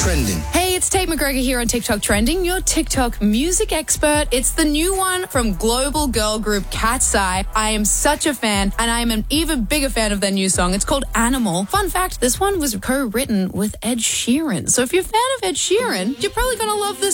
Trending. Hey, it's Tate McGregor here on TikTok Trending, your TikTok music expert. It's the new one from global girl group Cat's Eye. I am such a fan, and I am an even bigger fan of their new song. It's called Animal. Fun fact, this one was co-written with Ed Sheeran. So if you're a fan of Ed Sheeran, you're probably going to love this